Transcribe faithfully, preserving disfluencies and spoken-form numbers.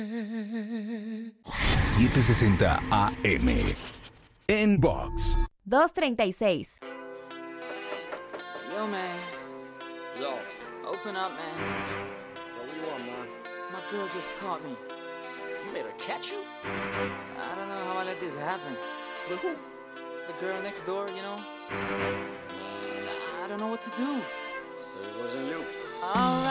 setecientos sesenta A M. Inbox. dos treinta y seis. Yo, man. Yo. Open up, man. Yo, what you want, man? My girl just caught me. You made her catch you? I don't know how I let this happen. With who? The girl next door, you know? I don't know what to do. So it wasn't you. All right.